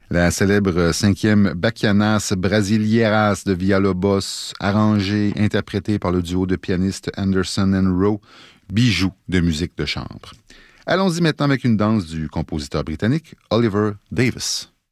La célèbre cinquième Bachianas Brasilieras de Villalobos, arrangée, interprétée par le duo de pianistes Anderson and Rowe, bijou de musique de chambre. Allons-y maintenant avec une danse du compositeur britannique Oliver Davies.